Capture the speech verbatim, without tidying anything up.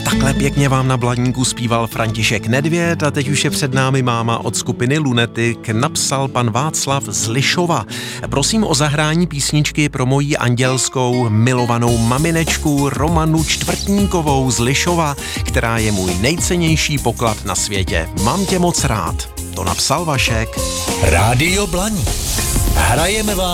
Takhle pěkně vám na Blaníku zpíval František Nedvěd a teď už je před námi máma od skupiny Lunetik, napsal pan Václav z Lišova. Prosím o zahrání písničky pro moji andělskou milovanou maminečku Romanu Čtvrtníkovou z Lišova, která je můj nejcennější poklad na světě. Mám tě moc rád. To napsal Vašek. Rádio Blaník. Hrajeme vám